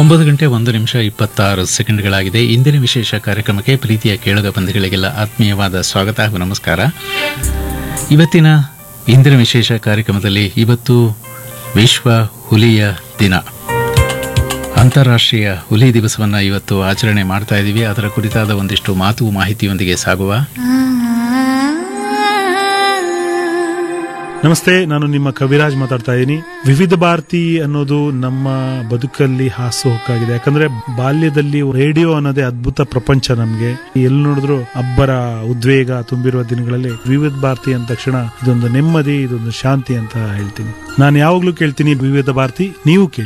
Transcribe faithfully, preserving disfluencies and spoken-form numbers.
ಒಂಬತ್ತು ಗಂಟೆ ಒಂದು ನಿಮಿಷ ಇಪ್ಪತ್ತಾರು ಸೆಕೆಂಡ್ಗಳಾಗಿದೆ. ಇಂದಿನ ವಿಶೇಷ ಕಾರ್ಯಕ್ರಮಕ್ಕೆ ಪ್ರೀತಿಯ ಕೇಳುಗ ಬಂಧುಗಳಿಗೆಲ್ಲ ಆತ್ಮೀಯವಾದ ಸ್ವಾಗತ ಹಾಗೂ ನಮಸ್ಕಾರ. ಇವತ್ತಿನ ಇಂದಿನ ವಿಶೇಷ ಕಾರ್ಯಕ್ರಮದಲ್ಲಿ ಇವತ್ತು ವಿಶ್ವ ಹುಲಿಯ ದಿನ, ಅಂತಾರಾಷ್ಟ್ರೀಯ ಹುಲಿ ದಿವಸವನ್ನು ಇವತ್ತು ಆಚರಣೆ ಮಾಡ್ತಾ ಇದ್ದೀವಿ. ಅದರ ಕುರಿತಾದ ಒಂದಿಷ್ಟು ಮಾತು ಮಾಹಿತಿಯೊಂದಿಗೆ ಸಾಗುವ. ನಮಸ್ತೆ, ನಾನು ನಿಮ್ಮ ಕವಿರಾಜ್ ಮಾತಾಡ್ತಾ ಇದ್ದೀನಿ. ವಿವಿಧ ಭಾರತಿ ಅನ್ನೋದು ನಮ್ಮ ಬದುಕಲ್ಲಿ ಹಾಸುಹೊಕ್ಕಾಗಿದೆ. ಯಾಕಂದ್ರೆ ಬಾಲ್ಯದಲ್ಲಿ ರೇಡಿಯೋ ಅನ್ನೋದೇ ಅದ್ಭುತ ಪ್ರಪಂಚ. ನಮ್ಗೆ ಎಲ್ಲಿ ನೋಡಿದ್ರು ಅಬ್ಬರ ಉದ್ವೇಗ ತುಂಬಿರುವ ದಿನಗಳಲ್ಲಿ ವಿವಿಧ ಭಾರತಿ ಅಂದ ತಕ್ಷಣ ಇದೊಂದು ನೆಮ್ಮದಿ, ಇದೊಂದು ಶಾಂತಿ ಅಂತ ಹೇಳ್ತೀನಿ. ನಾನು ಯಾವಾಗ್ಲೂ ಕೇಳ್ತೀನಿ ವಿವಿಧ ಭಾರತಿ, ನೀವು ಕೇಳಿ.